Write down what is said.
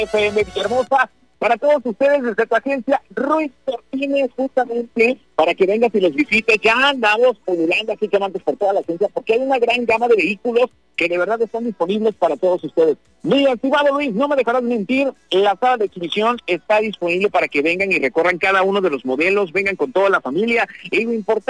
FM Villahermosa. Para todos ustedes desde tu agencia Ruiz Cortines, justamente para que vengas y los visites. Ya andamos pululando aquí llamantes por toda la agencia porque hay una gran gama de vehículos que de verdad están disponibles para todos ustedes. Mi estimado Luis, no me dejarás mentir, la sala de exhibición está disponible para que vengan y recorran cada uno de los modelos, vengan con toda la familia y lo importante